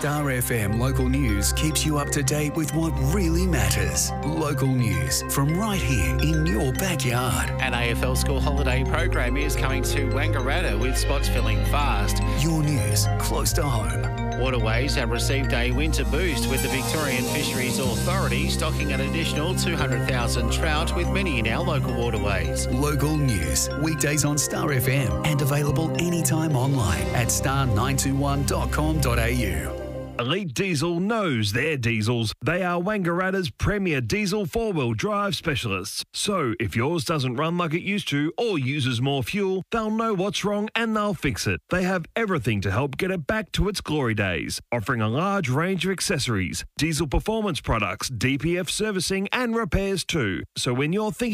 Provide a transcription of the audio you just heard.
Star FM Local News keeps you up to date with what really matters. Local news from right here in your backyard. An AFL school holiday program is coming to Wangaratta with spots filling fast. Your news close to home. Waterways have received a winter boost with the Victorian Fisheries Authority stocking an additional 200,000 trout with many in our local waterways. Local news, weekdays on Star FM and available anytime online at star921.com.au. Elite Diesel knows their diesels. They are Wangaratta's premier diesel four-wheel drive specialists. So if yours doesn't run like it used to or uses more fuel, they'll know what's wrong and they'll fix it. They have everything to help get it back to its glory days, offering a large range of accessories, diesel performance products, DPF servicing and repairs too. So when you're thinking